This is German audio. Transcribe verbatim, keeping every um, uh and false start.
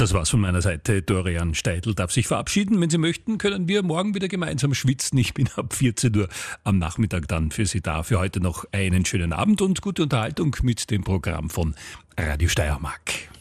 Das war's von meiner Seite. Dorian Steidl darf sich verabschieden. Wenn Sie möchten, können wir morgen wieder gemeinsam schwitzen. Ich bin ab vierzehn Uhr am Nachmittag dann für Sie da. Für heute noch einen schönen Abend und gute Unterhaltung mit dem Programm von Radio Steiermark.